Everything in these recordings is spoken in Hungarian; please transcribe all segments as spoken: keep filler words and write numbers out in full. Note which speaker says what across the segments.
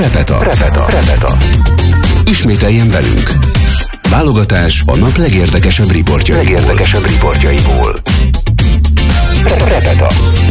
Speaker 1: Repeta. Repeta. Repeta. Ismételjen velünk. Válogatás a nap legérdekesebb riportjaiból. Legérdekesebb riportjaiból. Repeta.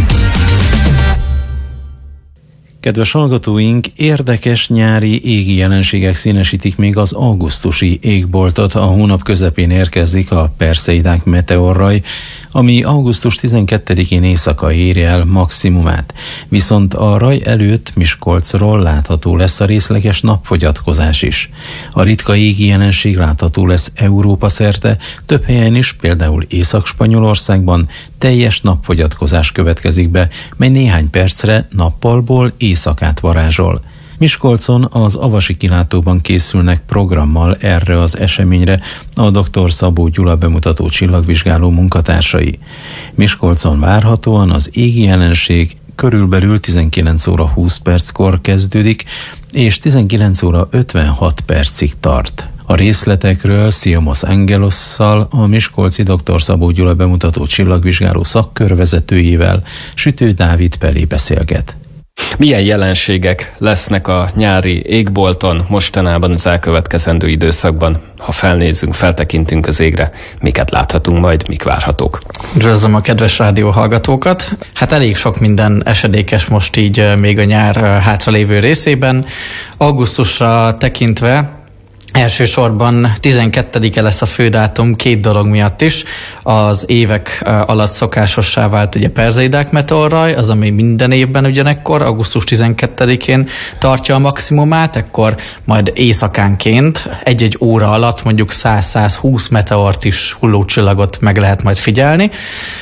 Speaker 2: Kedves hallgatóink, érdekes nyári égi jelenségek színesítik még az augusztusi égboltot. A hónap közepén érkezik a Perseidák meteorraj, ami augusztus tizenkettedikén éjszaka éri el maximumát. Viszont a raj előtt Miskolcról látható lesz a részleges napfogyatkozás is. A ritka égi jelenség látható lesz Európa szerte, több helyen is, például Észak-Spanyolországban teljes napfogyatkozás következik be, mely néhány percre nappalból éjszakát varázsol. Miskolcon az Avasi kilátóban készülnek programmal erre az eseményre a dr. Szabó Gyula bemutató csillagvizsgáló munkatársai. Miskolcon várhatóan az égi jelenség körülbelül tizenkilenc óra húsz perckor kezdődik, és tizenkilenc óra ötvenhat percig tart. A részletekről Sziomos Angelosszal, a miskolci dr. Szabó Gyula bemutató csillagvizsgáló szakkörvezetőjével, Sütő Dávid Pelé beszélget.
Speaker 3: Milyen jelenségek lesznek a nyári égbolton mostanában az elkövetkezendő időszakban? Ha felnézünk, feltekintünk az égre, miket láthatunk majd, mik várhatók?
Speaker 4: Üdvözlöm a kedves rádióhallgatókat! Hát elég sok minden esedékes most így még a nyár hátralévő részében. Augusztusra tekintve elsősorban tizenkettedike lesz a fődátum két dolog miatt is. Az évek alatt szokásossá vált ugye Perseidák meteorraj, az, ami minden évben ugyanekkor, augusztus tizenkettedikén tartja a maximumát, ekkor majd éjszakánként egy-egy óra alatt mondjuk száz-százhúsz meteort is, hullócsillagot meg lehet majd figyelni,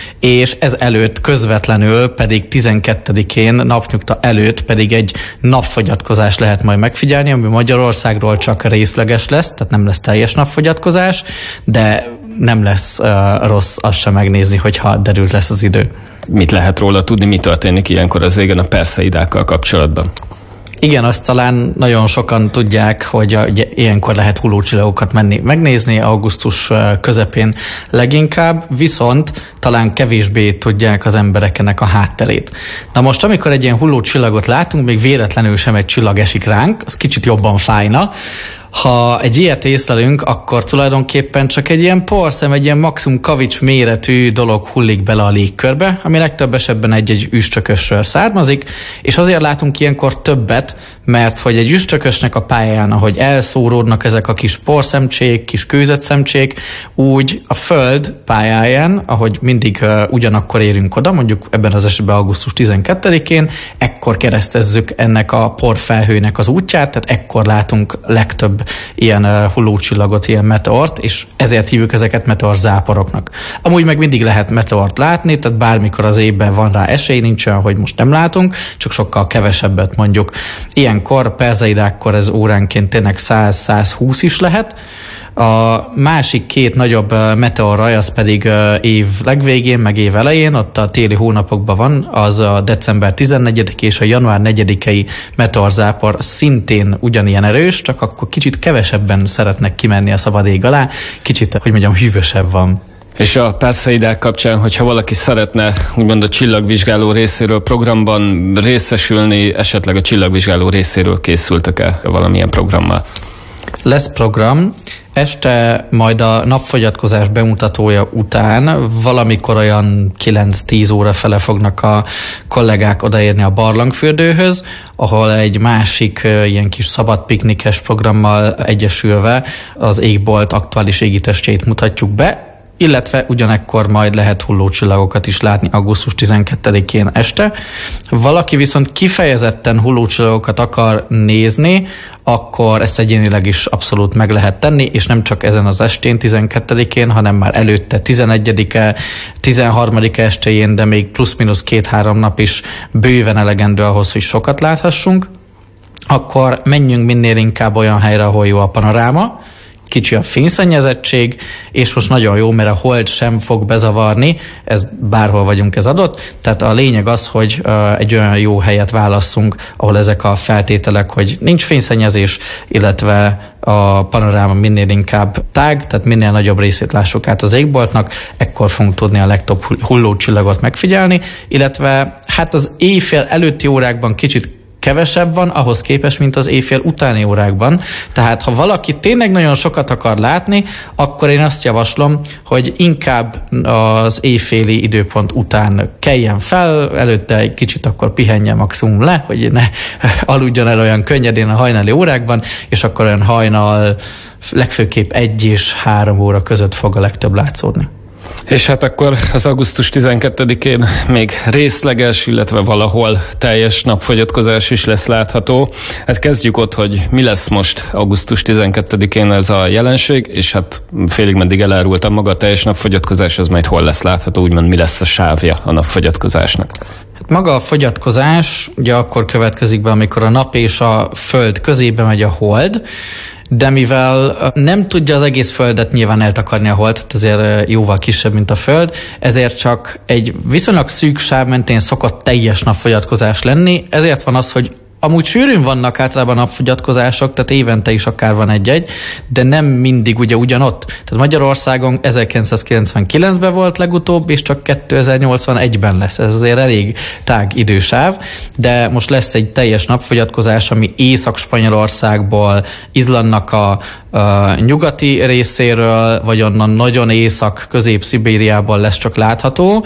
Speaker 4: és ez előtt közvetlenül pedig tizenkettedikén napnyugta előtt pedig egy napfogyatkozás lehet majd megfigyelni, ami Magyarországról csak részleges lesz, tehát nem lesz teljes napfogyatkozás, de nem lesz uh, rossz azt sem megnézni, hogyha derült lesz az idő.
Speaker 3: Mit lehet róla tudni, mi történik ilyenkor az égen a Perseidákkal kapcsolatban?
Speaker 4: Igen, azt talán nagyon sokan tudják, hogy ugye, ilyenkor lehet hullócsillagokat menni megnézni, augusztus közepén leginkább, viszont talán kevésbé tudják az emberek ennek a hátterét. Na most, amikor egy ilyen hullócsillagot látunk, még véletlenül sem egy csillag esik ránk, az kicsit jobban fájna. Ha egy ilyet észlelünk, akkor tulajdonképpen csak egy ilyen porszem, egy ilyen maximum kavics méretű dolog hullik bele a légkörbe, ami legtöbb esetben egy-egy üstökösről származik, és azért látunk ilyenkor többet, mert hogy egy üstökösnek a pályán, ahogy elszóródnak ezek a kis porszemcsék, kis kőzetszemcsék, úgy a Föld pályáján, ahogy mindig uh, ugyanakkor érünk oda, mondjuk ebben az esetben augusztus tizenkettedikén, ekkor keresztezzük ennek a porfelhőnek az útját, tehát ekkor látunk legtöbb ilyen uh, hullócsillagot, ilyen meteort, és ezért hívjuk ezeket meteorzáporoknak. Amúgy meg mindig lehet meteort látni, tehát bármikor az évben van rá esély, nincs olyan, hogy most nem látunk, csak sokkal kevesebbet mondjuk. Ilyenkor, Perseidákkor ez óránként tényleg száz-százhúsz is lehet. A másik két nagyobb meteorraj, az pedig év legvégén, meg év elején, ott a téli hónapokban van, az a december tizennegyedike és a január negyedikei meteorzápor szintén ugyanilyen erős, csak akkor kicsit kevesebben szeretnek kimenni a szabad ég alá, kicsit, hogy mondjam, hűvösebb van.
Speaker 3: És a Perseidák kapcsán, hogyha valaki szeretne úgymond a csillagvizsgáló részéről programban részesülni, esetleg a csillagvizsgáló részéről készültek-e valamilyen programmal?
Speaker 4: Lesz program. Este majd a napfogyatkozás bemutatója után valamikor olyan kilenc-tíz óra fele fognak a kollégák odaérni a barlangfürdőhöz, ahol egy másik ilyen kis szabad piknikes programmal egyesülve az égbolt aktuális égitestjeit mutatjuk be, illetve ugyanekkor majd lehet hullócsillagokat is látni augusztus tizenkettedikén este. Valaki viszont kifejezetten hullócsillagokat akar nézni, akkor ezt egyénileg is abszolút meg lehet tenni, és nem csak ezen az estén, tizenkettedikén, hanem már előtte tizenegyedike, tizenharmadika estéjén, de még plusz-minusz két-három nap is bőven elegendő ahhoz, hogy sokat láthassunk. Akkor menjünk minél inkább olyan helyre, ahol jó a panoráma, kicsi a fényszennyezettség, és most nagyon jó, mert a hold sem fog bezavarni, ez bárhol vagyunk, ez adott, tehát a lényeg az, hogy uh, egy olyan jó helyet válasszunk, ahol ezek a feltételek, hogy nincs fényszennyezés, illetve a panoráma minél inkább tág, tehát minél nagyobb részét lássuk át az égboltnak, ekkor fogunk tudni a legtöbb hullócsillagot megfigyelni, illetve hát az éjfél előtti órákban kicsit kevesebb van ahhoz képest, mint az éjfél utáni órákban. Tehát ha valaki tényleg nagyon sokat akar látni, akkor én azt javaslom, hogy inkább az éjféli időpont után keljen fel, előtte egy kicsit akkor pihenjen maximum le, hogy ne aludjon el olyan könnyedén a hajnali órákban, és akkor olyan hajnal legfőképp egy és három óra között fog a legtöbb látszódni.
Speaker 3: És hát akkor az augusztus tizenkettedikén még részleges, illetve valahol teljes napfogyatkozás is lesz látható. Hát kezdjük ott, hogy mi lesz most augusztus tizenkettedikén ez a jelenség, és hát félig meddig elárultam maga a teljes napfogyatkozás, ez majd hol lesz látható, úgymond mi lesz a sávja a napfogyatkozásnak.
Speaker 4: Hát maga a fogyatkozás ugye akkor következik be, amikor a nap és a föld közébe megy a hold, de mivel nem tudja az egész Földet nyilván eltakarni a hold, tehát azért jóval kisebb, mint a Föld, ezért csak egy viszonylag szűk sáv mentén szokott teljes napfogyatkozás lenni, ezért van az, hogy amúgy sűrűn vannak általában napfogyatkozások, tehát évente is akár van egy-egy, de nem mindig ugye ugyanott. Tehát Magyarországon ezerkilencszázkilencvenkilencben volt legutóbb, és csak kétezer-nyolcvanegyben lesz. Ez azért elég tág idősáv, de most lesz egy teljes napfogyatkozás, ami Észak-Spanyolországból, Izlandnak a a nyugati részéről, vagy onnan nagyon észak, Közép-Szibériában lesz csak látható.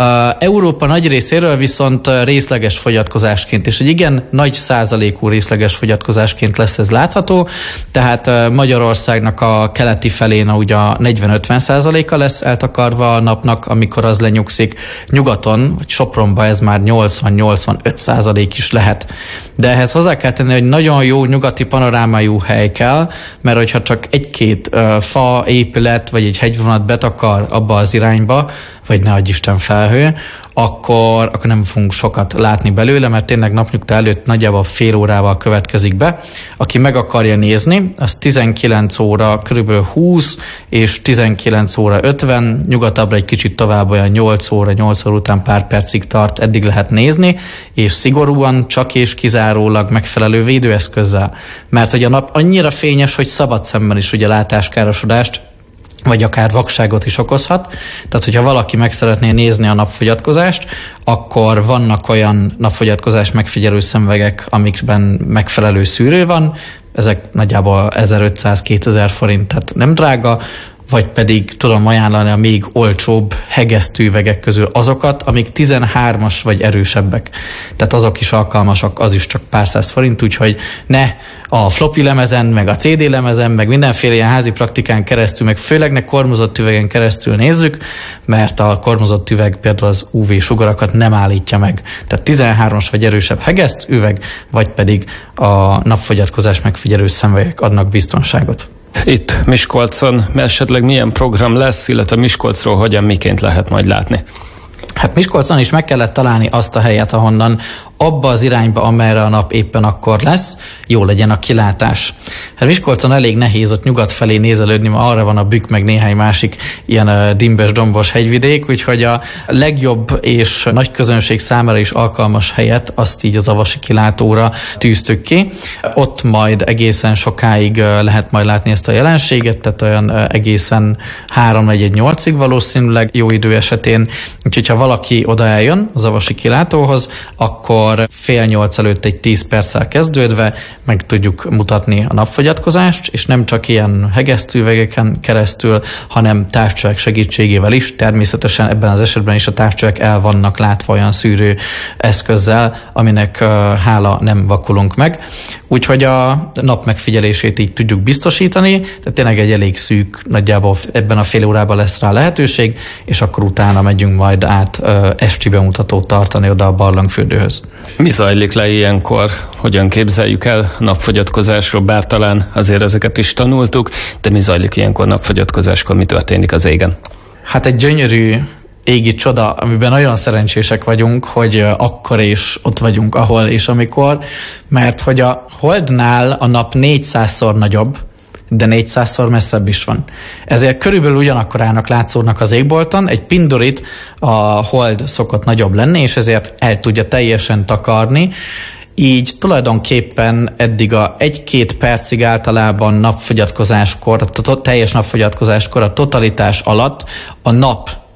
Speaker 4: Európa nagy részéről viszont részleges fogyatkozásként, és egy igen nagy százalékú részleges fogyatkozásként lesz ez látható, tehát Magyarországnak a keleti felén ugye a negyven-ötven százaléka lesz eltakarva a napnak, amikor az lenyugszik. Nyugaton, vagy Sopronban ez már nyolcvan-nyolcvanöt százalék is lehet. De ehhez hozzá kell tenni, hogy nagyon jó nyugati panorámájú hely kell, mert hogyha csak egy-két uh, fa, épület, vagy egy hegyvonat betakar abba az irányba, vagy ne adj Isten felhő, akkor, akkor nem fogunk sokat látni belőle, mert tényleg napnyugta előtt nagyjából fél órával következik be. Aki meg akarja nézni, az tizenkilenc óra körülbelül húsz és tizenkilenc óra ötven, nyugatabbra egy kicsit tovább olyan nyolc óra, nyolc óra után pár percig tart, eddig lehet nézni, és szigorúan csak és kizárólag megfelelő védőeszközzel. Mert hogy a nap annyira fényes, hogy szabad szemben is ugye látáskárosodást, vagy akár vakságot is okozhat. Tehát, hogyha valaki meg szeretné nézni a napfogyatkozást, akkor vannak olyan napfogyatkozás megfigyelő szemüvegek, amikben megfelelő szűrő van, ezek nagyjából ezerötszáz-kétezer forint, tehát nem drága, vagy pedig tudom ajánlani a még olcsóbb hegesztőüvegek közül azokat, amik tizenhármas vagy erősebbek. Tehát azok is alkalmasak, az is csak pár száz forint, úgyhogy ne a floppy lemezen, meg a cé dé lemezen, meg mindenféle ilyen házi praktikán keresztül, meg főleg ne kormozott üvegen keresztül nézzük, mert a kormozott üveg például az ú vé sugarakat nem állítja meg. Tehát tizenhármas vagy erősebb hegesztőüveg, vagy pedig a napfogyatkozás megfigyelő szemüvegek adnak biztonságot.
Speaker 3: Itt Miskolcon esetleg milyen program lesz, illetve Miskolcról hogyan, miként lehet majd látni?
Speaker 4: Hát Miskolcon is meg kellett találni azt a helyet, ahonnan abba az irányba, amerre a nap éppen akkor lesz, jó legyen a kilátás. Hát Miskolcon elég nehéz ott nyugat felé nézelődni, mert arra van a Bükk, meg néhány másik ilyen dimbes-dombos hegyvidék, úgyhogy a legjobb és nagy közönség számára is alkalmas helyet azt így az avasi kilátóra tűztük ki. Ott majd egészen sokáig lehet majd látni ezt a jelenséget, tehát olyan egészen három negyven nyolcig valószínűleg jó idő esetén. Úgyhogy ha valaki oda eljön az avasi kilátóhoz, akkor fél nyolc előtt egy tíz perccel kezdődve meg tudjuk mutatni a napfogyatkozást, és nem csak ilyen hegesztőüvegeken keresztül, hanem távcsövek segítségével is. Természetesen ebben az esetben is a távcsövek el vannak látva olyan szűrő eszközzel, aminek hála nem vakulunk meg. Úgyhogy a nap megfigyelését így tudjuk biztosítani, de tényleg egy elég szűk, nagyjából ebben a fél órában lesz rá lehetőség, és akkor utána megyünk majd át esti bemutatót tartani oda a barlangfürdőhöz.
Speaker 3: Mi zajlik le ilyenkor? Hogyan képzeljük el napfogyatkozásról? Bár talán azért ezeket is tanultuk, de mi zajlik ilyenkor napfogyatkozáskor? Mi történik az égen?
Speaker 4: Hát egy gyönyörű égi csoda, amiben nagyon szerencsések vagyunk, hogy akkor és ott vagyunk, ahol és amikor, mert hogy a holdnál a nap négyszázszor nagyobb, de négyszázszor messzebb is van. Ezért körülbelül ugyanakkorának látszódnak az égbolton, egy pindurit a hold szokott nagyobb lenni, és ezért el tudja teljesen takarni. Így tulajdonképpen eddig a egy-két percig általában napfogyatkozáskor, a teljes napfogyatkozáskor a totalitás alatt a nap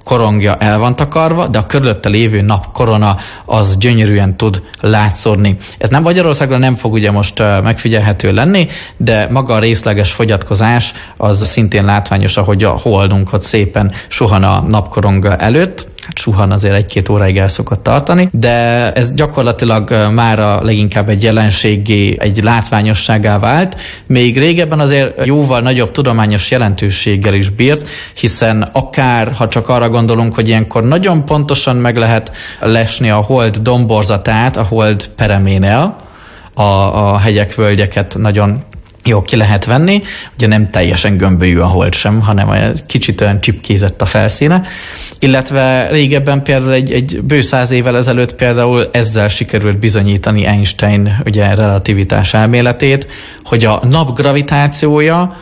Speaker 4: korongja el van takarva, de a körülötte lévő napkorona az gyönyörűen tud látszódni. Ez nem Magyarországon nem fog ugye most megfigyelhető lenni, de maga a részleges fogyatkozás az szintén látványos, ahogy a holdunk ott szépen suhan a napkorong előtt. Hát suhan azért egy-két óráig el szokott tartani, de ez gyakorlatilag mára leginkább egy jelenséggé, egy látványosságá vált. Még régebben azért jóval nagyobb tudományos jelentőséggel is bírt, hiszen akár, ha csak arra gondolunk, hogy ilyenkor nagyon pontosan meg lehet lesni a hold domborzatát, a hold pereménél, a, a hegyek, völgyeket nagyon jó ki lehet venni, ugye nem teljesen gömbölyű a hold sem, hanem kicsit olyan csipkézett a felszíne, illetve régebben például egy, egy bő száz évvel ezelőtt például ezzel sikerült bizonyítani Einstein ugye relativitás elméletét, hogy a nap gravitációja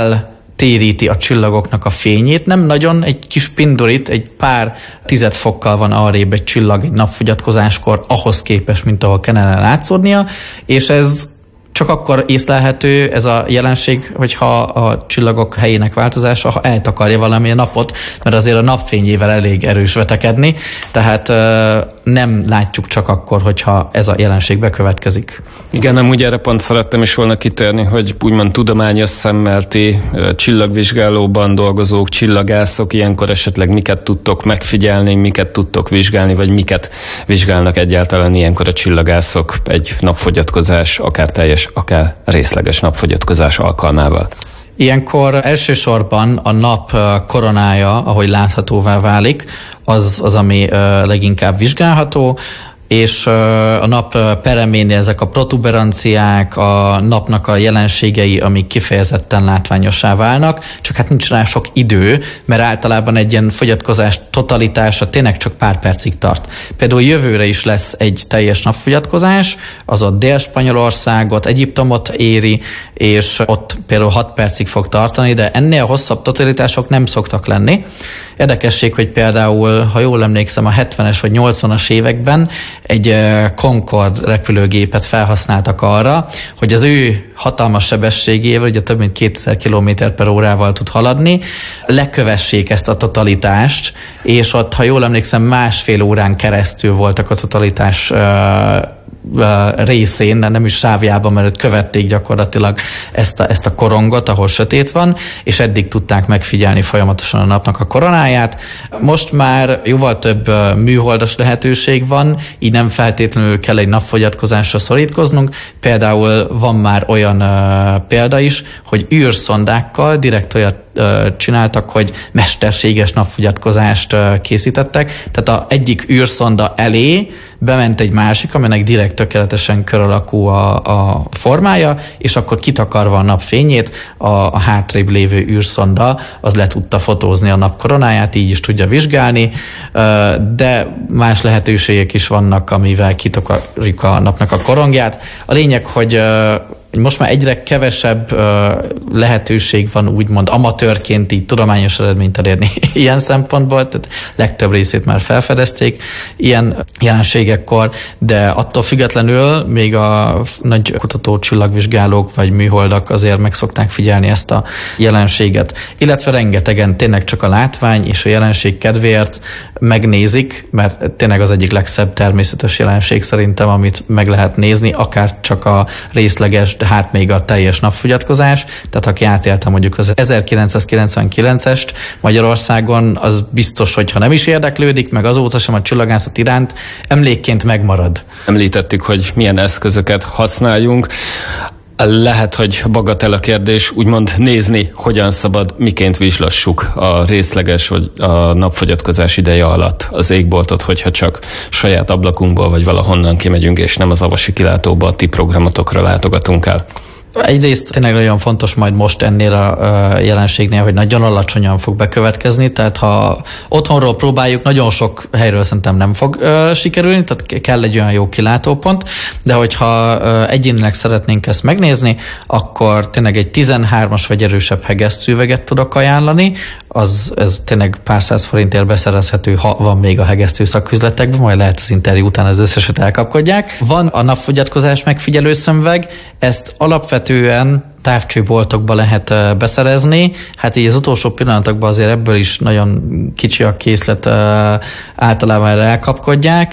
Speaker 4: eltéríti a csillagoknak a fényét, nem nagyon, egy kis pindurit, egy pár tized fokkal van arrébb egy csillag egy napfogyatkozáskor ahhoz képest, mint ahol kellene látszódnia, és ez csak akkor észlelhető ez a jelenség, hogyha a csillagok helyének változása, ha eltakarja valamilyen napot, mert azért a napfényével elég erős vetekedni, tehát nem látjuk csak akkor, hogyha ez a jelenség bekövetkezik.
Speaker 3: Igen, nem úgy erre pont szerettem is volna kitérni, hogy úgymond tudományos szemmel ti csillagvizsgálóban dolgozók, csillagászok, ilyenkor esetleg miket tudtok megfigyelni, miket tudtok vizsgálni, vagy miket vizsgálnak egyáltalán ilyenkor a csillagászok egy napfogyatkozás, akár teljes, akár részleges napfogyatkozás alkalmával.
Speaker 4: Ilyenkor elsősorban a nap koronája, ahogy láthatóvá válik, az, az ami leginkább vizsgálható, és a nap pereménél ezek a protuberanciák, a napnak a jelenségei, amik kifejezetten látványossá válnak, csak hát nincs rá sok idő, mert általában egy ilyen fogyatkozás totalitása tényleg csak pár percig tart. Például jövőre is lesz egy teljes napfogyatkozás, az ott Dél-Spanyolországot, Egyiptomot éri, és ott például hat percig fog tartani, de ennél hosszabb totalitások nem szoktak lenni. Érdekesség, hogy például, ha jól emlékszem, a hetvenes vagy nyolcvanas években egy Concorde repülőgépet felhasználtak arra, hogy az ő hatalmas sebességével, ugye több mint kétezer kilométer per órával tud haladni, lekövessék ezt a totalitást, és ott, ha jól emlékszem, másfél órán keresztül voltak a totalitás részén, nem is sávjában, mert követték gyakorlatilag ezt a, ezt a korongot, ahol sötét van, és eddig tudták megfigyelni folyamatosan a napnak a koronáját. Most már jóval több műholdas lehetőség van, így nem feltétlenül kell egy napfogyatkozásra szorítkoznunk. Például van már olyan uh, példa is, hogy űrszondákkal direkt olyat csináltak, hogy mesterséges napfogyatkozást készítettek. Tehát a egyik űrszonda elé bement egy másik, aminek direkt tökéletesen kör alakú a, a formája, és akkor kitakarva a napfényét, a, a hátrébb lévő űrszonda az le tudta fotózni a nap koronáját, így is tudja vizsgálni, de más lehetőségek is vannak, amivel kitakarjuk a napnak a korongját. A lényeg, hogy most már egyre kevesebb uh, lehetőség van úgymond amatőrként így tudományos eredményt elérni ilyen szempontból, tehát legtöbb részét már felfedezték ilyen jelenségekkor, de attól függetlenül még a nagy kutató csillagvizsgálók vagy műholdak azért meg szokták figyelni ezt a jelenséget. Illetve rengetegen tényleg csak a látvány és a jelenség kedvéért megnézik, mert tényleg az egyik legszebb természetes jelenség szerintem, amit meg lehet nézni, akár csak a részleges, de hát még a teljes napfogyatkozás. Tehát aki átélte mondjuk az ezerkilencszázkilencvenkilencest Magyarországon, az biztos, hogy ha nem is érdeklődik, meg azóta sem a csillagászat iránt, emlékként megmarad.
Speaker 3: Említettük, hogy milyen eszközöket használjunk. Lehet, hogy bagatel a kérdés, úgymond nézni, hogyan szabad, miként vizslassuk a részleges vagy a napfogyatkozás ideje alatt az égboltot, hogyha csak saját ablakunkból vagy valahonnan kimegyünk, és nem az avasi kilátóba, a ti programotokra látogatunk el.
Speaker 4: Egyrészt tényleg nagyon fontos majd most ennél a jelenségnél, hogy nagyon alacsonyan fog bekövetkezni, tehát ha otthonról próbáljuk, nagyon sok helyről szerintem nem fog uh, sikerülni, tehát kell egy olyan jó kilátópont, de hogyha uh, egyénileg szeretnénk ezt megnézni, akkor tényleg egy tizenhármas vagy erősebb hegesztőüveget tudok ajánlani, az ez tényleg pár száz forintért beszerezhető, ha van még a hegesztő szaküzletekben, majd lehet az interjú után az összeset elkapkodják. Van a napfogyatkozás megfigyelő szemüveg, ezt alapvetően távcsőboltokba lehet beszerezni. Hát így az utolsó pillanatokban azért ebből is nagyon kicsi a készlet, általában erre elkapkodják.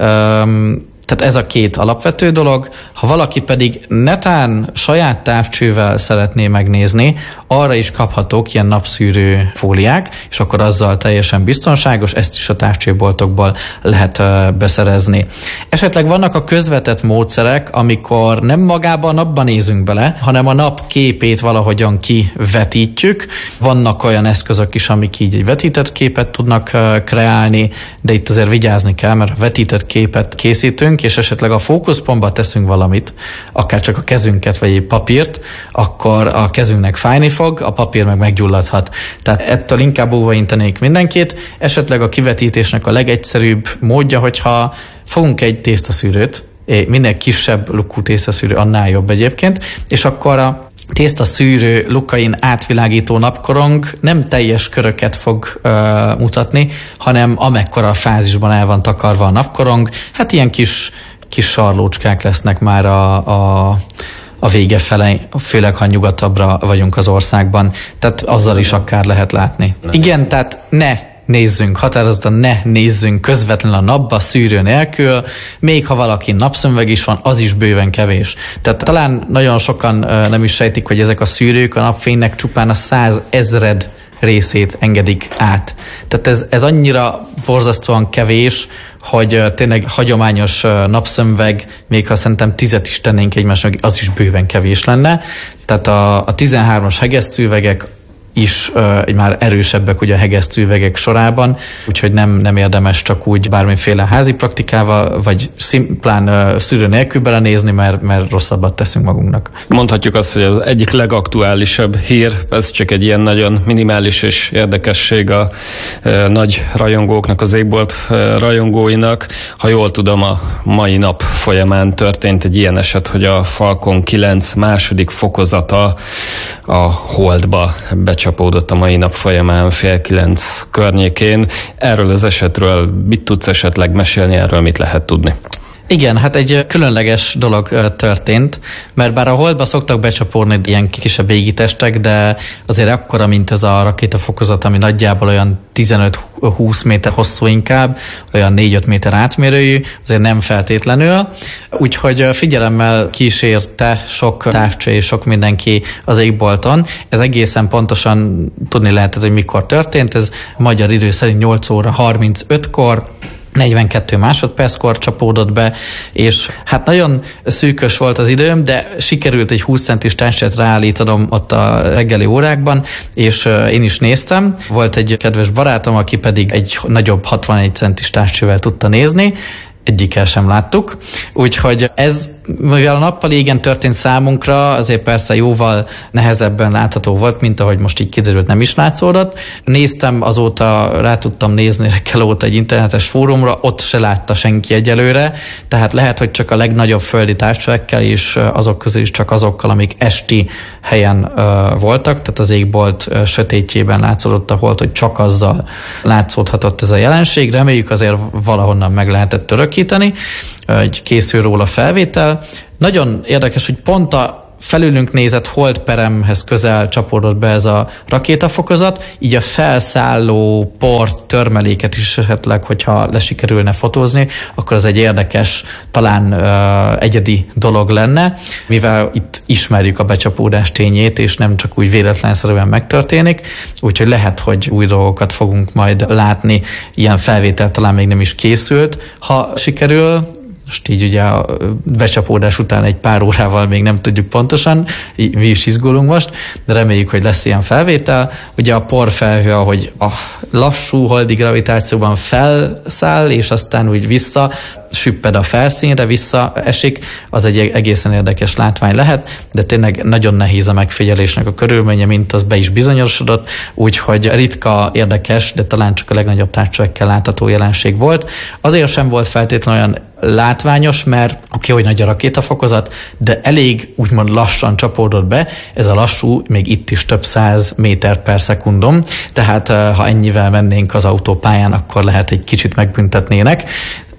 Speaker 4: Tehát ez a két alapvető dolog. Ha valaki pedig netán saját távcsővel szeretné megnézni, arra is kaphatók ilyen napszűrő fóliák, és akkor azzal teljesen biztonságos, ezt is a távcsőboltokból lehet beszerezni. Esetleg vannak a közvetett módszerek, amikor nem magában a napban nézünk bele, hanem a nap képét valahogyan kivetítjük. Vannak olyan eszközök is, amik így egy vetített képet tudnak kreálni, de itt azért vigyázni kell, mert vetített képet készítünk, és esetleg a fókuszpontba teszünk valamit, akár csak a kezünket, vagy egy papírt, akkor a kezünknek fájni fog, a papír meg meggyulladhat. Tehát ettől inkább óvaintenék mindenkit. Esetleg a kivetítésnek a legegyszerűbb módja, hogyha fogunk egy tésztaszűrőt, minél kisebb lukkú tésztaszűrő, annál jobb egyébként, és akkor a tésztaszűrő lukain átvilágító napkorong nem teljes köröket fog uh, mutatni, hanem amekkora a fázisban el van takarva a napkorong, hát ilyen kis, kis sarlócskák lesznek már a, a, a vége fele, főleg ha nyugatabbra vagyunk az országban, tehát azzal is akár lehet látni. Igen, tehát ne nézzünk, határozottan ne nézzünk közvetlenül a napba szűrő nélkül, még ha valaki napszemüveg is van, az is bőven kevés. Tehát talán nagyon sokan nem is sejtik, hogy ezek a szűrők a napfénynek csupán a százezred részét engedik át. Tehát ez, ez annyira borzasztóan kevés, hogy tényleg hagyományos napszemüveg, még ha szerintem tizet is tennénk egymásnak, az is bőven kevés lenne. Tehát a, a tizenhármas hegesztőüvegek is uh, már erősebbek ugye a hegesztőüvegek sorában, úgyhogy nem, nem érdemes csak úgy bármiféle házi praktikával, vagy szimplán uh, szűrő nélkül belenézni, mert, mert rosszabbat teszünk magunknak.
Speaker 3: Mondhatjuk azt, hogy az egyik legaktuálisabb hír, ez csak egy ilyen nagyon minimális és érdekesség a uh, nagy rajongóknak, az égbolt uh, rajongóinak. Ha jól tudom, a mai nap folyamán történt egy ilyen eset, hogy a Falcon kilenc második fokozata a Holdba becsapódott csapódott a mai nap folyamán fél kilenc környékén. Erről az esetről mit tudsz esetleg mesélni, erről mit lehet tudni?
Speaker 4: Igen, hát egy különleges dolog történt, mert bár a Holdba szoktak becsapódni ilyen kisebb égitestek, de azért akkora, mint ez a rakétafokozat, ami nagyjából olyan tizenöt-húsz méter hosszú inkább, olyan négy-öt méter átmérőjű, azért nem feltétlenül. Úgyhogy figyelemmel kísérte sok távcső és sok mindenki az égbolton. Ez egészen pontosan tudni lehet, hogy mikor történt. Ez magyar idő szerint nyolc óra harmincötkor, negyvenkét másodperckor csapódott be, és hát nagyon szűkös volt az időm, de sikerült egy húsz centis távcsőt ráállítanom ott a reggeli órákban, és én is néztem. Volt egy kedves barátom, aki pedig egy nagyobb hatvanegy centis távcsővel tudta nézni, egyikkel sem láttuk. Úgyhogy ez, mivel a nappal égen történt számunkra, azért persze jóval nehezebben látható volt, mint ahogy most így kiderült, nem is látszódott. Néztem, azóta rá tudtam nézni reggel óta egy internetes fórumra, ott se látta senki egyelőre, tehát lehet, hogy csak a legnagyobb földi távcsövekkel, és azok közül is csak azokkal, amik esti helyen uh, voltak, tehát az égbolt uh, sötétjében látszódott a hold, hogy csak azzal látszódhatott ez a jelenség. Reméljük azért valahonnan meg lehetett örökíteni, hogy készül róla felvétel. Nagyon érdekes, hogy pont a felülünk nézett holdperemhez közel csapódott be ez a rakétafokozat, így a felszálló port, törmeléket is esetleg, hogyha lesikerülne fotózni, akkor az egy érdekes, talán uh, egyedi dolog lenne, mivel itt ismerjük a becsapódás tényét, és nem csak úgy véletlenszerűen megtörténik, úgyhogy lehet, hogy új dolgokat fogunk majd látni, ilyen felvétel talán még nem is készült. Ha sikerül, most így ugye a becsapódás után egy pár órával még nem tudjuk pontosan, mi is izgulunk most, de reméljük, hogy lesz ilyen felvétel. Ugye a porfelhő, ahogy a lassú holdi gravitációban felszáll, és aztán úgy vissza süpped a felszínre, visszaesik, az egy egészen érdekes látvány lehet, de tényleg nagyon nehéz a megfigyelésnek a körülménye, mint az be is bizonyosodott, úgyhogy ritka, érdekes, de talán csak a legnagyobb távcsövekkel látható jelenség volt. Azért sem volt feltétlenül olyan látványos, mert oké, hogy nagy a rakétafokozat, de elég úgymond lassan csapódott be, ez a lassú még itt is több száz méter per szekundum, tehát ha ennyivel mennénk az autópályán, akkor lehet egy kicsit megbüntetnének.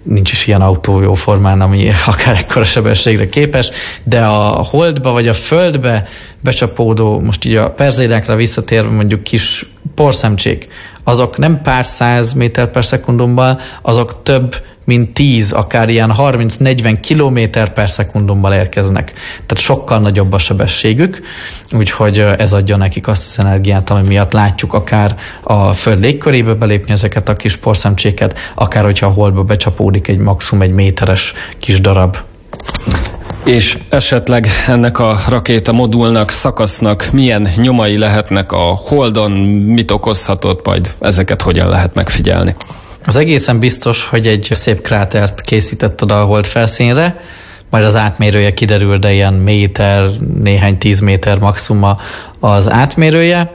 Speaker 4: nincs is ilyen autó jó formán, ami akár ekkora sebességre képes, de a holdba vagy a földbe becsapódó, most így a perzédákra visszatérve mondjuk kis porszemcsék, azok nem pár száz méter per szekundummal, azok több mint tíz, akár ilyen harminc-negyven kilométer per szekundummal érkeznek. Tehát sokkal nagyobb a sebességük, úgyhogy ez adja nekik azt az energiát, ami miatt látjuk akár a Föld légkörébe belépni ezeket a kis porszemcséket, akár hogyha a holdba becsapódik egy maximum egy méteres kis darab.
Speaker 3: És esetleg ennek a rakéta modulnak, szakasznak milyen nyomai lehetnek a Holdon, mit okozhatott, majd ezeket hogyan lehet megfigyelni?
Speaker 4: Az egészen biztos, hogy egy szép krátert készített oda a Hold felszínre, majd az átmérője kiderül, de ilyen méter, néhány tíz méter maximum az átmérője.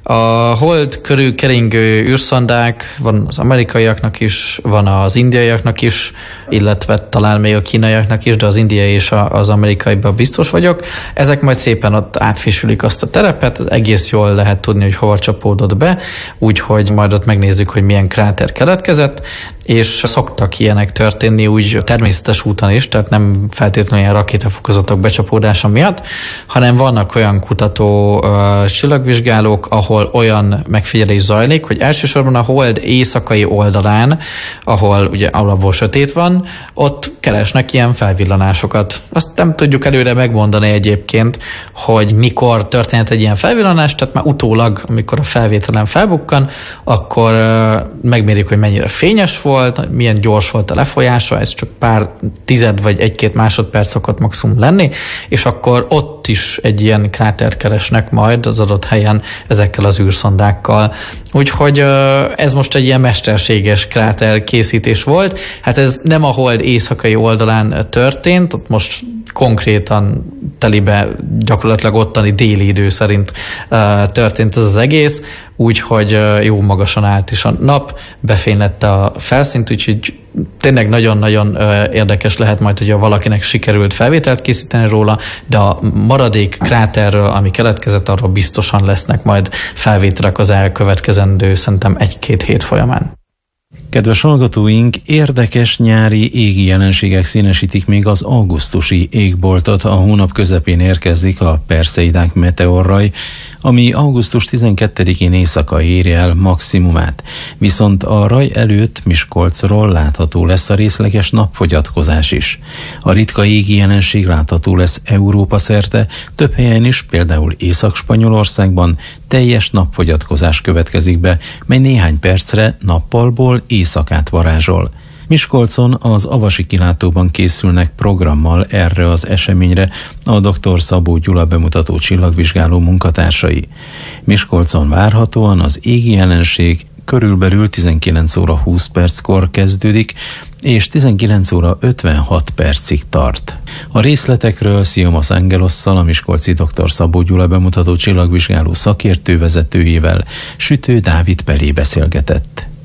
Speaker 4: A Hold körül keringő űrszondák, van az amerikaiaknak is, van az indiaiaknak is, illetve talán még a kínaiaknak is, de az indiai és az amerikaiban biztos vagyok. Ezek majd szépen ott átfésülik azt a terepet, egész jól lehet tudni, hogy hova csapódott be, úgyhogy majd ott megnézzük, hogy milyen kráter keletkezett, és szoktak ilyenek történni úgy természetes úton is, tehát nem feltétlenül ilyen rakétafokozatok becsapódása miatt, hanem vannak olyan kutató uh, csillagvizsgálók, ahol olyan megfigyelés zajlik, hogy elsősorban a Hold éjszakai oldalán, ahol ugye alapból sötét van, ott keresnek ilyen felvillanásokat. Azt nem tudjuk előre megmondani egyébként, hogy mikor történt egy ilyen felvillanás, tehát már utólag, amikor a felvételen felbukkan, akkor uh, megmérjük, hogy mennyire fényes volt, milyen gyors volt a lefolyása, ez csak pár tized vagy egy-két másodperc szokott maximum lenni, és akkor ott is egy ilyen krátert keresnek majd az adott helyen ezekkel az űrszondákkal. Úgyhogy ez most egy ilyen mesterséges kráter készítés volt. Hát ez nem a Hold éjszakai oldalán történt, ott most konkrétan telibe gyakorlatilag ottani déli idő szerint történt ez az egész, úgyhogy jó magasan állt is a nap, befénylette a felszínt, úgyhogy tényleg nagyon-nagyon érdekes lehet majd, hogyha valakinek sikerült felvételt készíteni róla, de a maradék kráterről, ami keletkezett, arról biztosan lesznek majd felvételek az elkövetkezendő, szerintem egy-két hét folyamán.
Speaker 2: Kedves hallgatóink, érdekes nyári égi jelenségek színesítik még az augusztusi égboltot. A hónap közepén érkezik a Perseidák meteorraj, ami augusztus tizenkettedikén éjszaka éri el maximumát. Viszont a raj előtt Miskolcról látható lesz a részleges napfogyatkozás is. A ritka égi jelenség látható lesz Európa szerte, több helyen is, például Észak-Spanyolországban teljes napfogyatkozás következik be, mely néhány percre nappalból éjszakát varázsol. Miskolcon az Avasi kilátóban készülnek programmal erre az eseményre a dr. Szabó Gyula bemutató csillagvizsgáló munkatársai. Miskolcon várhatóan az égi jelenség körülbelül tizenkilenc óra húsz perckor kezdődik, és tizenkilenc óra ötvenhat percig tart. A részletekről Sziomos Angelosszal, a miskolci dr. Szabó Gyula bemutató csillagvizsgáló szakértő vezetőjével, Sütő Dávid Pelé beszélgetett.